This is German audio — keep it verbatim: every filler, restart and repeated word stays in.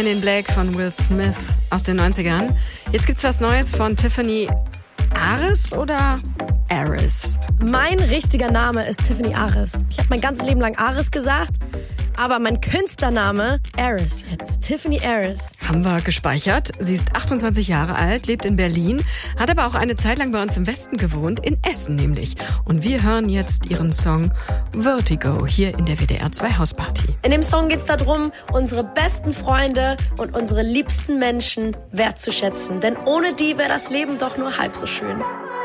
Man in Black von Will Smith aus den neunzigern. Jetzt gibt's was Neues von Tiffany Aris oder Aris? Mein richtiger Name ist Tiffany Aris. Ich habe mein ganzes Leben lang Aris gesagt, aber mein Künstlername Aris jetzt. Tiffany Aris. Haben wir gespeichert. Sie ist achtundzwanzig Jahre alt, lebt in Berlin, hat aber auch eine Zeit lang bei uns im Westen gewohnt, in Essen nämlich. Und wir hören jetzt ihren Song Vertigo hier in der W D R zwei Hausparty. In dem Song geht's darum, unsere besten Freunde und unsere liebsten Menschen wertzuschätzen. Denn ohne die wäre das Leben doch nur halb so schön.